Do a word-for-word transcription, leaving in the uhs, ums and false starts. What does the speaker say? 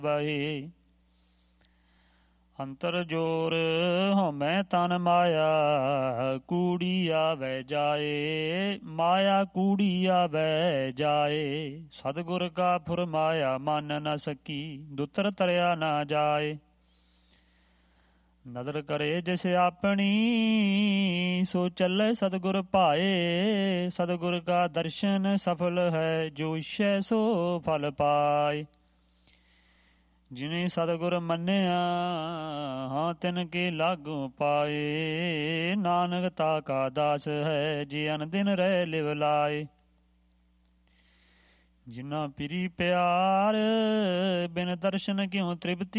ਬਹੇ। ਅੰਤਰ ਜੋਰ ਹਉਮੈ ਤਨ ਮਾਇਆ, ਕੂੜੀ ਆਵੈ ਜਾਏ। ਮਾਇਆ ਕੂੜੀ ਆਵੈ ਜਾਏ, ਸਤਿਗੁਰ ਕਾ ਫੁਰਮਾਇਆ ਮੰਨ ਨ ਸਕੀ। ਦੁਤਰ ਤਰਿਆ ਨਾ ਜਾਏ। ਨਦਰ ਕਰੇ ਜਿਸ ਆਪਣੀ, ਸੋ ਚੱਲੇ ਸਤਿਗੁਰ ਭਾਏ। ਸਤਿਗੁਰ ਕਾ ਦਰਸ਼ਨ ਸਫਲ ਹੈ, ਜੋ ਇਛੈ ਸੋ ਫਲ ਪਾਏ। ਜਿਨੇ ਸਤਿਗੁਰ ਮੰਨਿਆ, ਹਾਂ ਤਿਨ ਕੇ ਲਾਗੂ ਪਾਏ। ਨਾਨਕ ਤਾ ਕਾ ਦਾਸ ਹੈ, ਜੇ ਅਨ ਦਿਨ ਰਹਿ ਲਿਵ ਲਾਏ। ਜਿਨਾ ਪਿਰੀ ਪਿਆਰ, ਬਿਨ ਦਰਸ਼ਨ ਕਿਉ ਤ੍ਰਿਪਤੀ।